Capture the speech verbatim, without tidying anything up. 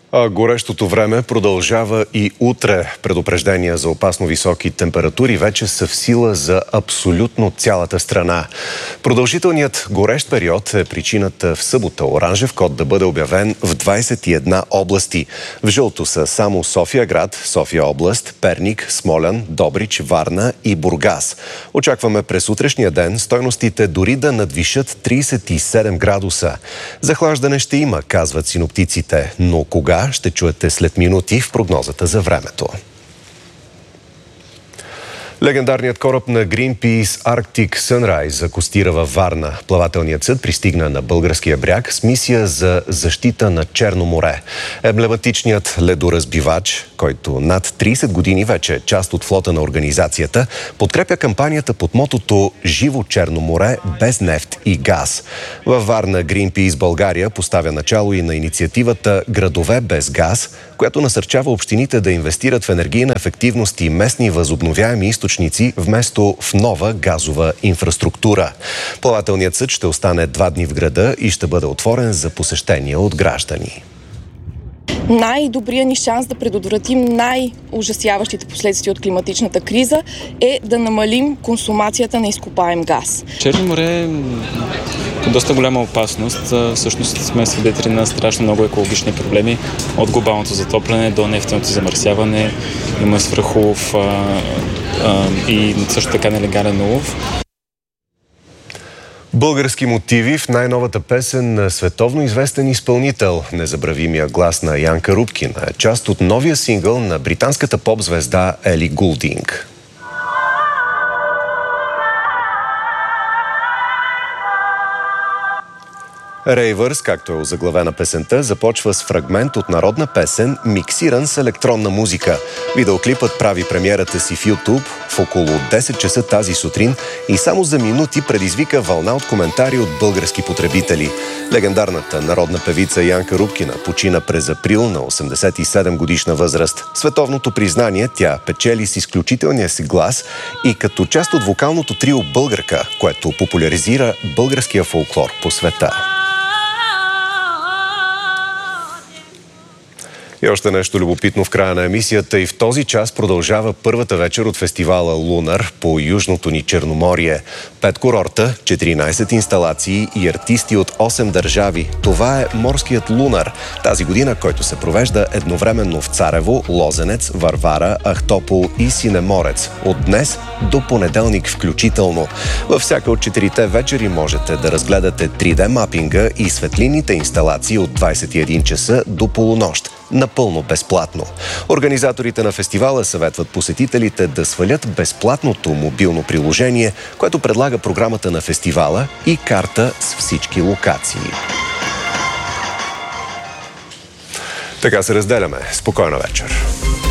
А горещото време продължава и утре. Предупреждения за опасно високи температури вече са в сила за абсолютно цялата страна. Продължителният горещ период е причината в събота оранжев код да бъде обявен в двадесет и една области. В жълто са само София град, София област, Перник, Смолян, Добрич, Варна и Бургас. Очакваме през утрешния ден стойностите дори да надвишат тридесет и седем градуса. Захлаждане ще има, казват синоптиците, но кога ще чуете след минути в прогнозата за времето. Легендарният кораб на Greenpeace Arctic Sunrise акостира във Варна. Плавателният съд пристигна на българския бряг с мисия за защита на Черно море. Емблематичният ледоразбивач, който над тридесет години вече е част от флота на организацията, подкрепя кампанията под мотото «Живо Черно море без нефт и газ». Във Варна Greenpeace България поставя начало и на инициативата «Градове без газ», която насърчава общините да инвестират в енергийна ефективност и местни възобновяеми източници вместо в нова газова инфраструктура. Плавателният съд ще остане два дни в града и ще бъде отворен за посещения от граждани. Най-добрият ни шанс да предотвратим най-ужасяващите последствия от климатичната криза е да намалим консумацията на изкопаем газ. Черно море е доста голяма опасност. Всъщност сме свидетели на страшно много екологични проблеми. От глобалното затопляне до нефтеното замърсяване. Има свръхулов а, а, и също така нелегален улов. Български мотиви в най-новата песен на световно известен изпълнител. Незабравимия глас на Янка Рупкина е част от новия сингъл на британската поп-звезда Ели Гулдинг. Рейвърс, както е озаглавена песента, започва с фрагмент от народна песен, миксиран с електронна музика. Видеоклипът прави премиерата си в YouTube в около десет часа тази сутрин и само за минути предизвика вълна от коментари от български потребители. Легендарната народна певица Янка Рупкина почина през април на осемдесет и седем годишна възраст. Световното признание тя печели с изключителния си глас и като част от вокалното трио Българка, което популяризира българския фолклор по света. И още нещо любопитно в края на емисията. И в този час продължава първата вечер от фестивала Лунар по Южното ни Черноморие. Пет курорта, четиринадесет инсталации и артисти от осем държави. Това е морският Лунар. Тази година, който се провежда едновременно в Царево, Лозенец, Варвара, Ахтопол и Синеморец. От днес до понеделник включително. Във всяка от четирите вечери можете да разгледате три Д мапинга и светлинните инсталации от двадесет и един часа до полунощ. Напълно безплатно. Организаторите на фестивала съветват посетителите да свалят безплатното мобилно приложение, което предлага програмата на фестивала и карта с всички локации. Така се разделяме. Спокойна вечер!